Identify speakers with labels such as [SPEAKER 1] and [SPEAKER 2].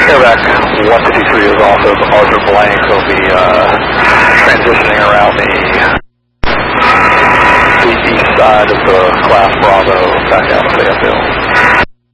[SPEAKER 1] Airback 153 is also Arthur Blank. Will be transitioning around the east side of the Class Bravo back out to Fayetteville.